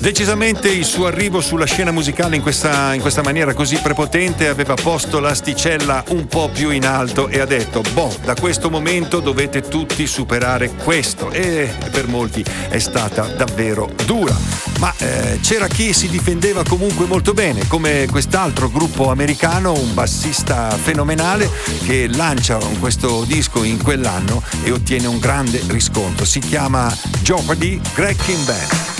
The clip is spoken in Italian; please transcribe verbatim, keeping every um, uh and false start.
Decisamente il suo arrivo sulla scena musicale in questa, in questa maniera così prepotente aveva posto l'asticella un po' più in alto e ha detto: boh, da questo momento dovete tutti superare questo. E per molti è stata davvero dura. Ma eh, c'era chi si difendeva comunque molto bene, come quest'altro gruppo americano, un bassista fenomenale che lancia questo disco in quell'anno e ottiene un grande riscontro. Si chiama Jeopardy Wrecking Band.